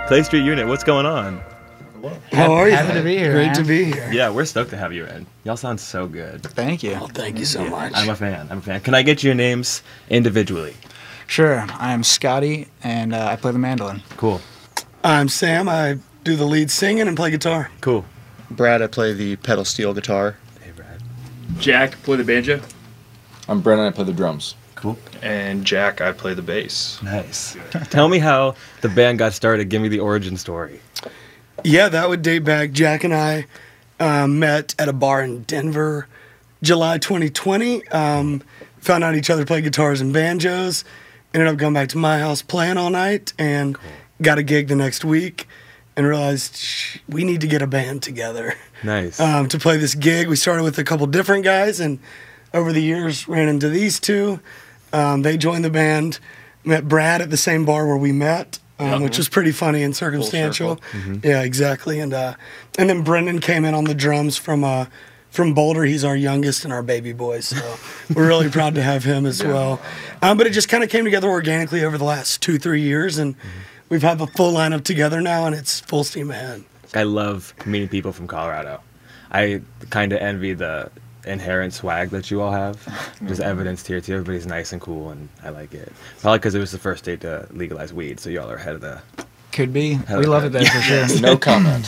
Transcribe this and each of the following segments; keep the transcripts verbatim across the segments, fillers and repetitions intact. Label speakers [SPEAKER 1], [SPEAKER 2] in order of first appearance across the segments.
[SPEAKER 1] Clay Street Unit, what's going on?
[SPEAKER 2] How are you?
[SPEAKER 3] Happy to be here.
[SPEAKER 2] Great
[SPEAKER 3] man.
[SPEAKER 2] to be here.
[SPEAKER 1] Yeah, we're stoked to have you in. Y'all sound so good.
[SPEAKER 3] Thank you.
[SPEAKER 2] Well, thank you so much.
[SPEAKER 1] I'm a fan. I'm a fan. Can I get your names individually?
[SPEAKER 3] Sure. I am Scotty, and uh, I play the mandolin.
[SPEAKER 1] Cool.
[SPEAKER 2] I'm Sam. I do the lead singing and play guitar.
[SPEAKER 1] Cool.
[SPEAKER 4] Brad, I play the pedal steel guitar.
[SPEAKER 1] Hey, Brad.
[SPEAKER 5] Jack, play the banjo.
[SPEAKER 6] I'm Brennan, I play the drums.
[SPEAKER 1] Cool.
[SPEAKER 5] And Jack, I play the bass.
[SPEAKER 1] Nice. Tell me how the band got started. Give me the origin story.
[SPEAKER 2] Yeah, that would date back. Jack and I um, met at a bar in Denver, July twenty twenty. Um, found out each other played guitars and banjos. Ended up going back to my house playing all night and cool. Got a gig the next week and realized shh, we need to get a band together.
[SPEAKER 1] Nice.
[SPEAKER 2] Um, to play this gig. We started with a couple different guys and over the years ran into these two. Um, they joined the band, met Brad at the same bar where we met. Um,
[SPEAKER 5] Yep.
[SPEAKER 2] Which was pretty funny and circumstantial.
[SPEAKER 1] Mm-hmm.
[SPEAKER 2] Yeah, exactly. And uh, and then Brendan came in on the drums from uh, from Boulder. He's our youngest and our baby boy, so we're really proud to have him as well. Um, but it just kind of came together organically over the last two, three years, and mm-hmm. we've had the full lineup together now, and it's full steam ahead.
[SPEAKER 1] I love meeting people from Colorado. I kind of envy the inherent swag that you all have. Just evidenced here too. Everybody's nice and cool, and I like it. Probably because it was the first state to legalize weed, so y'all are ahead of the.
[SPEAKER 3] Could be.
[SPEAKER 1] Hell
[SPEAKER 3] we
[SPEAKER 1] yeah.
[SPEAKER 3] love it there for sure.
[SPEAKER 6] No comment.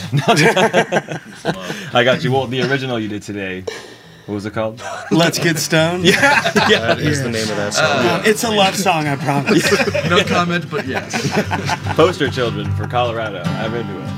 [SPEAKER 1] I got you. Well, the original you did today, what was it called?
[SPEAKER 2] Let's Get Stoned.
[SPEAKER 1] yeah,
[SPEAKER 4] That is the name of that song.
[SPEAKER 2] Uh, it's a love song, I promise.
[SPEAKER 5] No comment, but yes.
[SPEAKER 1] Poster children for Colorado. I'm into it.